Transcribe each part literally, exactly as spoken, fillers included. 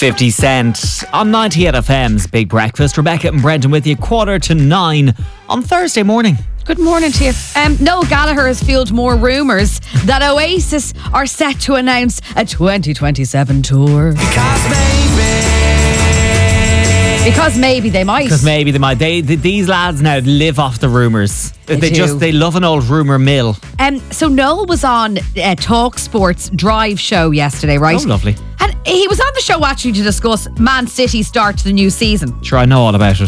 fifty Cent on ninety-eight F M's Big Breakfast. Rebecca and Brendan with you, quarter to nine on Thursday morning. Good morning to you. Um, Noel Gallagher has fueled more rumours that Oasis are set to announce a twenty twenty-seven tour. Because maybe Because maybe they might. Because maybe they might. They, th- these lads now live off the rumours. They They, do. just they love an old rumour mill. Um, so Noel was on uh, Talk Sports Drive show yesterday, right? Oh, lovely. And he was on the show actually to discuss Man City's start to the new season. Sure, I know all about it.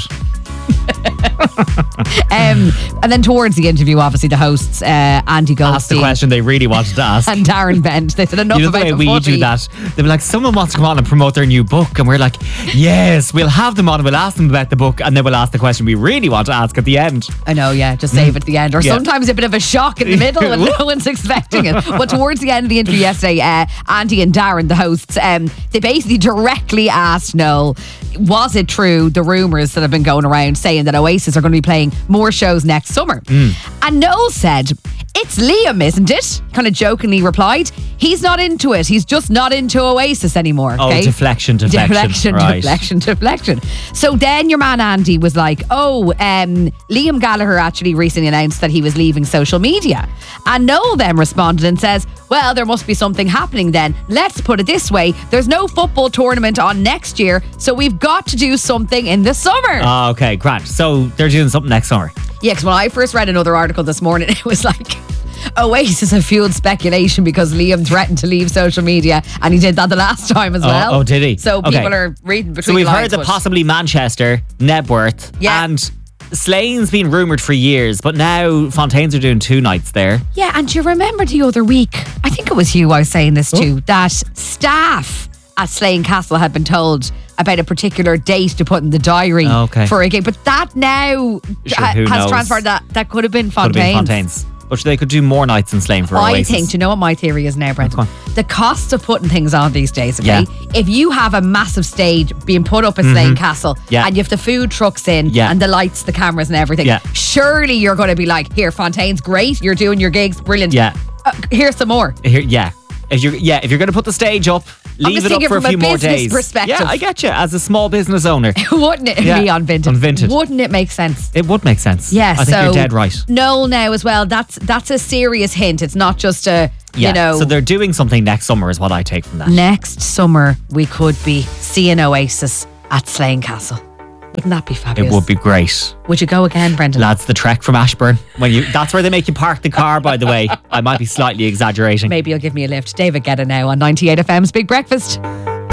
Um, and then towards the interview, obviously the hosts, uh, Andy Asked the Goldstein question they really wanted to ask. and Darren Bent, they said enough You know the about way the we footy. do that. They'd be like, someone wants to come on and promote their new book, and we're like, yes, we'll have them on and we'll ask them about the book, and then we'll ask the question we really want to ask at the end. I know, yeah, just save it at the end. Or Yeah. sometimes a bit of a shock in the middle when no one's expecting it. But towards the end of the interview yesterday, uh, Andy and Darren, the hosts, um, they basically directly asked Noel, was it true, the rumours that have been going around saying that Oasis are going to be playing more shows next summer? Mm. And Noel said, it's Liam, isn't it? Kind of jokingly replied, he's not into it. He's just not into Oasis anymore. Oh, Okay? deflection, deflection. Deflection, Right. deflection, deflection. So then your man Andy was like, oh, um, Liam Gallagher actually recently announced that he was leaving social media. And Noel then responded and says, well, there must be something happening then. Let's put it this way. There's no football tournament on next year, so we've got to do something in the summer. Oh, okay, great. So they're doing something next summer. Yeah, because when I first read another article this morning, it was like, Oasis have fueled speculation because Liam threatened to leave social media, and he did that the last time as Oh, well. oh, did he? So Okay. people are reading between So we've the heard lines, that but- possibly Manchester, Nebworth, Yeah. and Slane's been rumoured for years, but now Fontaine's are doing two nights there. Yeah, and do you remember the other week, I think it was you I was saying this to, that staff at Slane Castle had been told about a particular date to put in the diary Oh, okay. for a gig. But that now Sure, ha- who has knows? transferred that that could have been Could have been Fontaine's. Fontaine's. But they could do more nights in Slane for I Oasis. think, do you know what my theory is now, Brendan? Go The costs of putting things on these days, okay? Yeah. If you have a massive stage being put up at Slane Castle, Yeah. and you have the food trucks in, Yeah. and the lights, the cameras and everything, Yeah. surely you're going to be like, here, Fontaine's great, you're doing your gigs, brilliant. Yeah. Uh, here's some more. Here, yeah. If you're yeah, if you're going to put the stage up, leave just it up thinking for a from a few more business days. perspective. Yeah, I get you. As a small business owner, Wouldn't it Yeah, be on Vinted? on Vinted. Wouldn't it make sense? it would make sense. Yeah, I think so you're dead right. Noel now as well. That's that's a serious hint. It's not just a Yeah. you know. So they're doing something next summer, is what I take from that. Next summer we could be seeing Oasis at Slane Castle. Wouldn't that be It fabulous? would be great. Would you go again, Brendan? Lads, the trek from Ashburn. When you that's where they make you park the car, by the way. I might be slightly exaggerating. Maybe you'll give me a lift. David Guetta now on ninety-eight F M's Big Breakfast.